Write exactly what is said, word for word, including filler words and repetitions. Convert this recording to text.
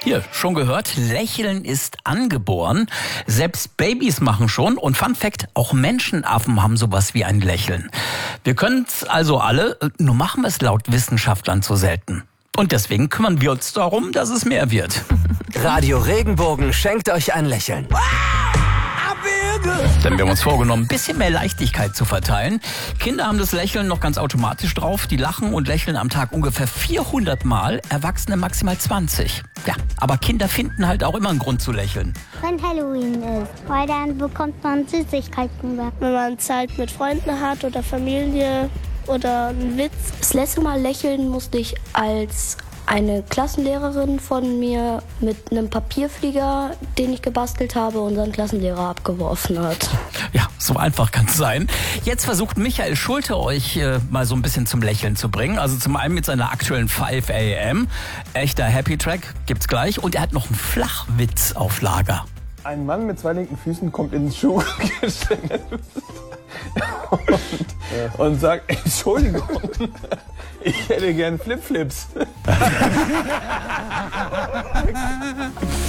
Hier, schon gehört, Lächeln ist angeboren. Selbst Babys machen schon. Und Fun Fact, auch Menschenaffen haben sowas wie ein Lächeln. Wir können es also alle, nur machen wir es laut Wissenschaftlern zu selten. Und deswegen kümmern wir uns darum, dass es mehr wird. Radio Regenbogen schenkt euch ein Lächeln. Denn wir haben uns vorgenommen, ein bisschen mehr Leichtigkeit zu verteilen. Kinder haben das Lächeln noch ganz automatisch drauf. Die lachen und lächeln am Tag ungefähr vierhundert Mal, Erwachsene maximal zwanzig. Ja, aber Kinder finden halt auch immer einen Grund zu lächeln. Wenn Halloween ist, weil dann bekommt man Süßigkeiten. Wenn man Zeit mit Freunden hat oder Familie oder einen Witz. Das letzte Mal lächeln musste ich, als eine Klassenlehrerin von mir mit einem Papierflieger, den ich gebastelt habe, unseren Klassenlehrer abgeworfen hat. Ja, so einfach kann es sein. Jetzt versucht Michael Schulte euch äh, mal so ein bisschen zum Lächeln zu bringen. Also zum einen mit seiner aktuellen five a m. Echter Happy Track gibt's gleich. Und er hat noch einen Flachwitz auf Lager. Ein Mann mit zwei linken Füßen kommt ins Schuhgeschäft und, und sagt, Entschuldigung, ich hätte gern Flipflips.